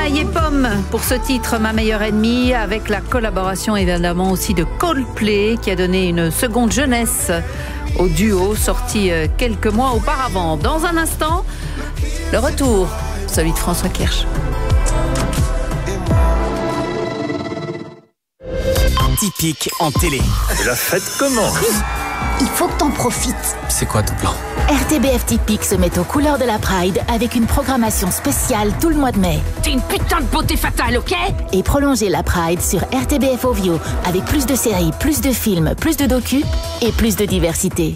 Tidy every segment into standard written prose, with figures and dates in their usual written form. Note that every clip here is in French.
Stromae et Pomme pour ce titre Ma meilleure ennemie, avec la collaboration évidemment aussi de Coldplay qui a donné une seconde jeunesse au duo sorti quelques mois auparavant. Dans un instant, le retour, celui de François Kirsch. Typique en télé. Et la fête commence. Oui, il faut que t'en profites. C'est quoi ton plan? RTBF Typique se met aux couleurs de la Pride avec une programmation spéciale tout le mois de mai. T'es une putain de beauté fatale, ok? Et prolongez la Pride sur RTBF Ovio avec plus de séries, plus de films, plus de docus et plus de diversité.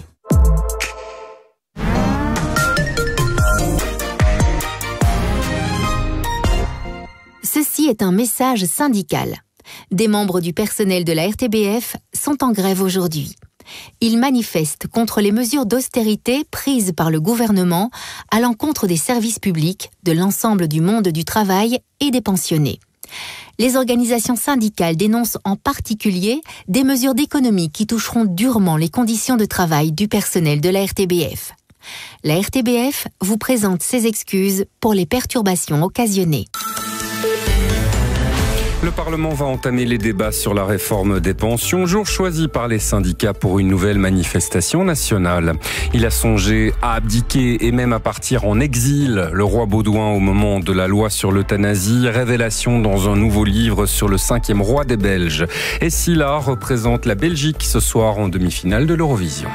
Ceci est un message syndical. Des membres du personnel de la RTBF sont en grève aujourd'hui. Ils manifestent contre les mesures d'austérité prises par le gouvernement à l'encontre des services publics, de l'ensemble du monde du travail et des pensionnés. Les organisations syndicales dénoncent en particulier des mesures d'économie qui toucheront durement les conditions de travail du personnel de la RTBF. La RTBF vous présente ses excuses pour les perturbations occasionnées. Le Parlement va entamer les débats sur la réforme des pensions, jour choisi par les syndicats pour une nouvelle manifestation nationale. Il a songé à abdiquer et même à partir en exil. Le roi Baudouin au moment de la loi sur l'euthanasie, révélation dans un nouveau livre sur le 5e roi des Belges. Et Sylla représente la Belgique ce soir en demi-finale de l'Eurovision.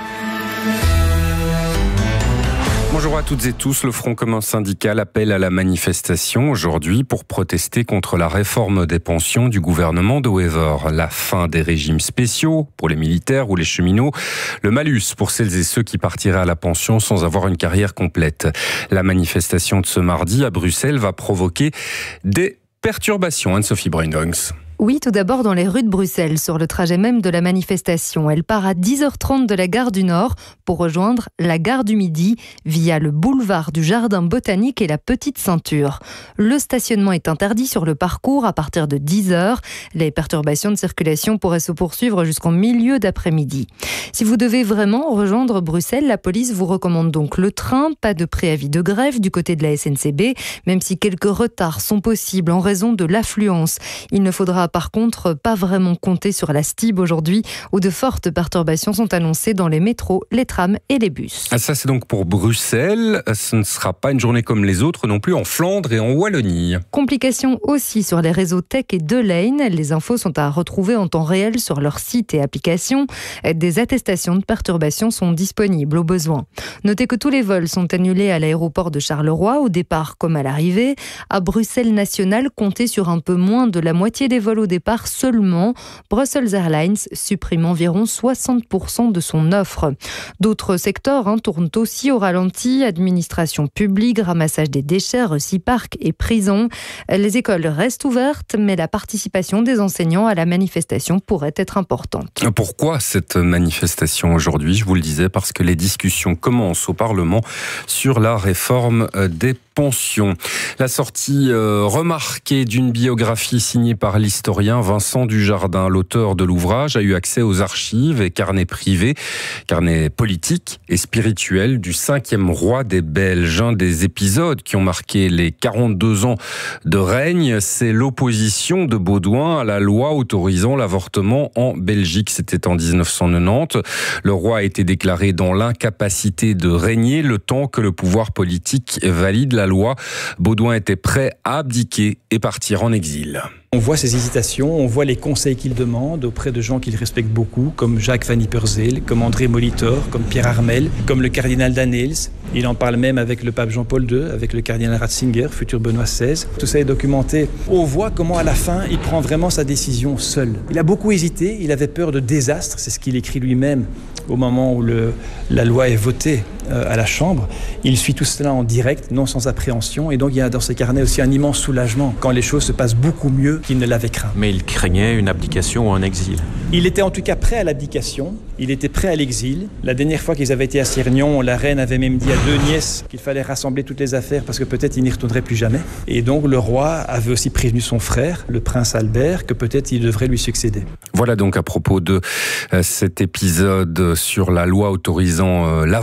Bonjour à toutes et tous. Le Front commun syndical appelle à la manifestation aujourd'hui pour protester contre la réforme des pensions du gouvernement de Wever. La fin des régimes spéciaux pour les militaires ou les cheminots. Le malus pour celles et ceux qui partiraient à la pension sans avoir une carrière complète. La manifestation de ce mardi à Bruxelles va provoquer des perturbations. Anne-Sophie Bruindongs. Oui, tout d'abord dans les rues de Bruxelles, sur le trajet même de la manifestation. Elle part à 10h30 de la gare du Nord pour rejoindre la gare du Midi via le boulevard du Jardin Botanique et la Petite Ceinture. Le stationnement est interdit sur le parcours à partir de 10h. Les perturbations de circulation pourraient se poursuivre jusqu'en milieu d'après-midi. Si vous devez vraiment rejoindre Bruxelles, la police vous recommande donc le train. Pas de préavis de grève du côté de la SNCB, même si quelques retards sont possibles en raison de l'affluence. Il ne faudra par contre pas vraiment compter sur la STIB aujourd'hui, où de fortes perturbations sont annoncées dans les métros, les trams et les bus. Ça c'est donc pour Bruxelles. Ce ne sera pas une journée comme les autres non plus en Flandre et en Wallonie. Complications aussi sur les réseaux Tech et Delane. Les infos sont à retrouver en temps réel sur leur site et application. Des attestations de perturbations sont disponibles au besoin. Notez que tous les vols sont annulés à l'aéroport de Charleroi, au départ comme à l'arrivée. À Bruxelles National, comptez sur un peu moins de la moitié des vols au départ seulement. Brussels Airlines supprime environ 60% de son offre. D'autres secteurs tournent aussi au ralenti. Administration publique, ramassage des déchets, recyparcs et prisons. Les écoles restent ouvertes, mais la participation des enseignants à la manifestation pourrait être importante. Pourquoi cette manifestation aujourd'hui? Je vous le disais, parce que les discussions commencent au Parlement sur la réforme des pensions. La sortie remarquée d'une biographie signée par l'historien Vincent Dujardin. L'auteur de l'ouvrage a eu accès aux archives et carnets privés, carnets politiques et spirituels du 5e roi des Belges. Un des épisodes qui ont marqué les 42 ans de règne, c'est l'opposition de Baudouin à la loi autorisant l'avortement en Belgique. C'était en 1990. Le roi a été déclaré dans l'incapacité de régner le temps que le pouvoir politique valide la loi. Baudouin était prêt à abdiquer et partir en exil. On voit ses hésitations, on voit les conseils qu'il demande auprès de gens qu'il respecte beaucoup, comme Jacques Van Ypersele, comme André Molitor, comme Pierre Armel, comme le cardinal Danneels. Il en parle même avec le pape Jean-Paul II, avec le cardinal Ratzinger, futur Benoît XVI. Tout ça est documenté. On voit comment à la fin, il prend vraiment sa décision seul. Il a beaucoup hésité, il avait peur de désastre, c'est ce qu'il écrit lui-même au moment où la loi est votée à la Chambre. Il suit tout cela en direct, non sans appréhension, et donc il y a dans ses carnets aussi un immense soulagement quand les choses se passent beaucoup mieux qu'il ne l'avait craint. Mais il craignait une abdication ou un exil. Il était en tout cas prêt à l'abdication, il était prêt à l'exil. La dernière fois qu'ils avaient été à Sirnion, la reine avait même dit à 2 nièces qu'il fallait rassembler toutes les affaires parce que peut-être il n'y retournerait plus jamais. Et donc le roi avait aussi prévenu son frère, le prince Albert, que peut-être il devrait lui succéder. Voilà donc à propos de cet épisode sur la loi autorisant l'avortement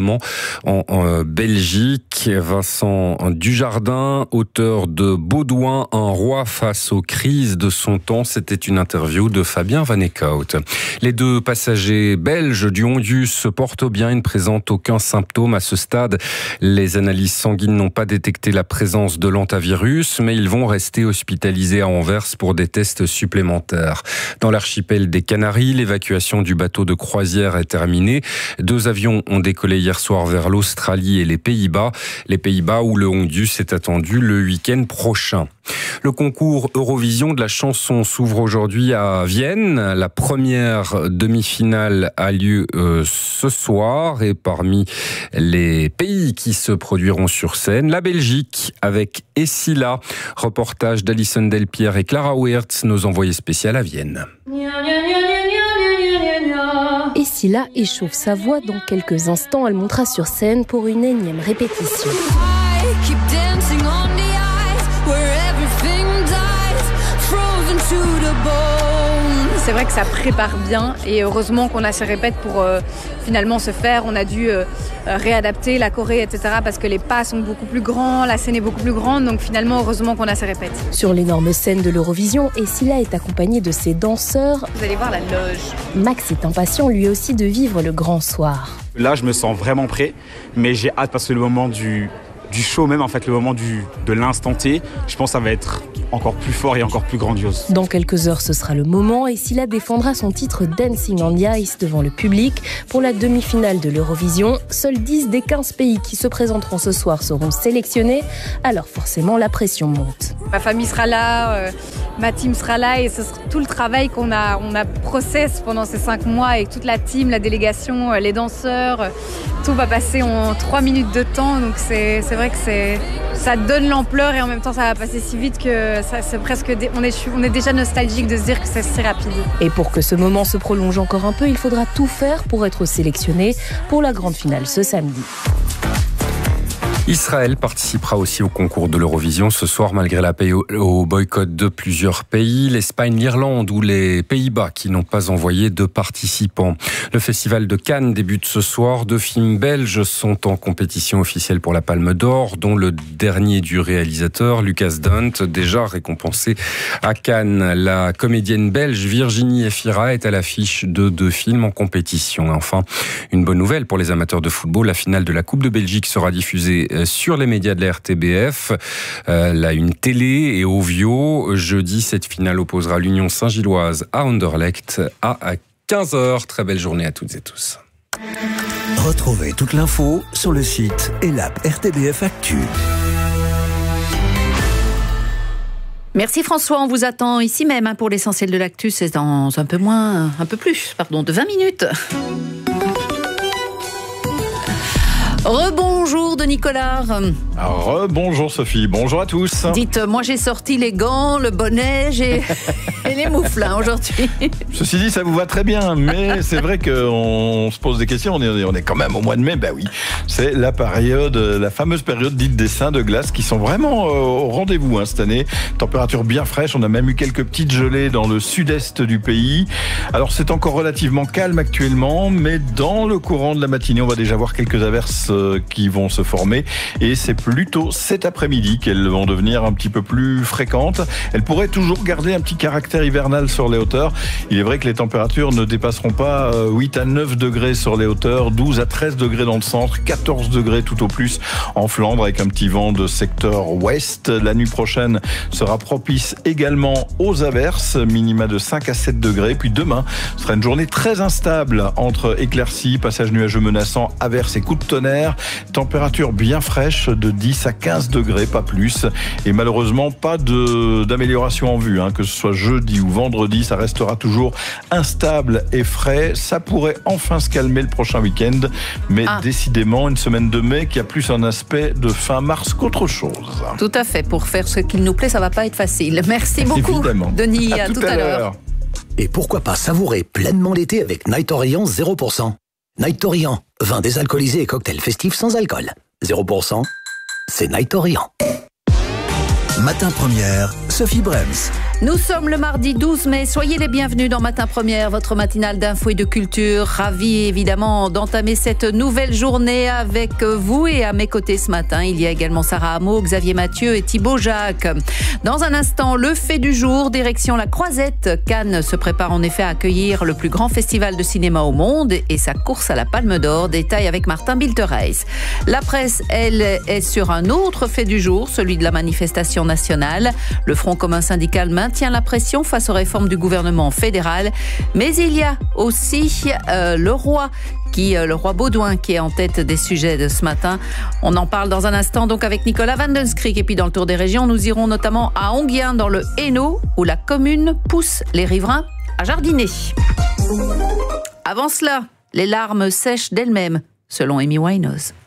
Parlement en Belgique. Vincent Dujardin, auteur de Baudouin, un roi face aux crises de son temps. C'était une interview de Fabien Van Eekhout. Les 2 passagers belges du Hondius se portent bien. Ils ne présentent aucun symptôme à ce stade. Les analyses sanguines n'ont pas détecté la présence de l'hantavirus, mais ils vont rester hospitalisés à Anvers pour des tests supplémentaires. Dans l'archipel des Canaries, l'évacuation du bateau de croisière est terminée. 2 avions ont décollé hier soir vers l'Australie et les Pays-Bas. Les Pays-Bas où le Hondius est attendu le week-end prochain. Le concours Eurovision de la chanson s'ouvre aujourd'hui à Vienne. La première demi-finale a lieu ce soir et parmi les pays qui se produiront sur scène, la Belgique avec Essila. Reportage d'Alison Delpierre et Clara Weerts, nos envoyés spéciaux à Vienne. Essila échauffe sa voix. Dans quelques instants, elle montera sur scène pour une énième répétition. C'est vrai que ça prépare bien et heureusement qu'on a ces répètes pour finalement se faire. On a dû réadapter la choré, etc. parce que les pas sont beaucoup plus grands, la scène est beaucoup plus grande, donc finalement heureusement qu'on a ces répètes. Sur l'énorme scène de l'Eurovision, Essila est accompagnée de ses danseurs. Vous allez voir la loge. Max est impatient lui aussi de vivre le grand soir. Là je me sens vraiment prêt, mais j'ai hâte parce que le moment du show même, en fait, le moment de l'instant T, je pense que ça va être encore plus fort et encore plus grandiose. Dans quelques heures, ce sera le moment et Essila défendra son titre Dancing on the Ice devant le public pour la demi-finale de l'Eurovision. Seuls 10 des 15 pays qui se présenteront ce soir seront sélectionnés, alors forcément la pression monte. Ma famille sera là, ma team sera là et ce sera tout le travail qu'on a process pendant ces 5 mois avec toute la team, la délégation, les danseurs. Tout va passer en 3 minutes de temps, donc c'est vrai que ça donne l'ampleur et en même temps ça va passer si vite que c'est presque on est déjà nostalgique de se dire que c'est si rapide. Et pour que ce moment se prolonge encore un peu, il faudra tout faire pour être sélectionné pour la grande finale ce samedi. Israël participera aussi au concours de l'Eurovision ce soir malgré l'appel au boycott de plusieurs pays, l'Espagne, l'Irlande ou les Pays-Bas qui n'ont pas envoyé de participants. Le festival de Cannes débute ce soir. 2 films belges sont en compétition officielle pour la Palme d'Or, dont le dernier du réalisateur Lucas Dunt, déjà récompensé à Cannes. La comédienne belge Virginie Efira est à l'affiche de 2 films en compétition. Enfin, une bonne nouvelle pour les amateurs de football, la finale de la Coupe de Belgique sera diffusée sur les médias de la RTBF, la Une télé et Ovio. Jeudi, cette finale opposera l'Union Saint-Gilloise à Anderlecht à 15h. Très belle journée à toutes et tous. Retrouvez toute l'info sur le site et l'app RTBF Actu. Merci François, on vous attend ici même pour l'essentiel de l'actu, c'est dans un peu plus de 20 minutes. Rebonjour de Nicolas. Rebonjour Sophie, bonjour à tous. Dites, moi j'ai sorti les gants, le bonnet et les moufles aujourd'hui. Ceci dit, ça vous va très bien, mais c'est vrai qu'on se pose des questions, on est quand même au mois de mai, bah oui. C'est la fameuse période dite des seins de glace qui sont vraiment au rendez-vous cette année. Température bien fraîche, on a même eu quelques petites gelées dans le sud-est du pays. Alors c'est encore relativement calme actuellement, mais dans le courant de la matinée, on va déjà voir quelques averses qui vont se former et c'est plutôt cet après-midi qu'elles vont devenir un petit peu plus fréquentes. Elles pourraient toujours garder un petit caractère hivernal sur les hauteurs. Il est vrai que les températures ne dépasseront pas 8 à 9 degrés sur les hauteurs, 12 à 13 degrés dans le centre, 14 degrés tout au plus en Flandre avec un petit vent de secteur ouest. La nuit prochaine sera propice également aux averses, minima de 5 à 7 degrés. Puis demain sera une journée très instable entre éclaircies, passages nuageux menaçants, averses et coups de tonnerre. Température bien fraîche de 10 à 15 degrés, pas plus. Et malheureusement, pas d'amélioration en vue. Que ce soit jeudi ou vendredi, ça restera toujours instable et frais. Ça pourrait enfin se calmer le prochain week-end. Mais décidément, une semaine de mai qui a plus un aspect de fin mars qu'autre chose. Tout à fait. Pour faire ce qu'il nous plaît, ça va pas être facile. Merci beaucoup, évidemment. Denis. À tout à l'heure. Et pourquoi pas savourer pleinement l'été avec Night Orient 0%. Night Orient, vin désalcoolisé et cocktail festif sans alcool. 0%, c'est Night Orient. Matin première, Sophie Brems. Nous sommes le mardi 12 mai, soyez les bienvenus dans Matin Première, votre matinale d'info et de culture. Ravi évidemment d'entamer cette nouvelle journée avec vous et à mes côtés ce matin, il y a également Sarah Hameau, Xavier Mathieu et Thibaut Jacques. Dans un instant, le fait du jour, direction la Croisette. Cannes se prépare en effet à accueillir le plus grand festival de cinéma au monde et sa course à la Palme d'Or. Détail avec Martin Biltereis. La presse, elle, est sur un autre fait du jour, celui de la manifestation nationale. Le Front commun syndical maintient la pression face aux réformes du gouvernement fédéral. Mais il y a aussi le roi Baudouin qui est en tête des sujets de ce matin. On en parle dans un instant donc avec Nicolas Vandenskrik. Et puis dans le tour des régions, nous irons notamment à Onguien dans le Hainaut où la commune pousse les riverains à jardiner. Avant cela, les larmes sèchent d'elles-mêmes, selon Amy Winehouse.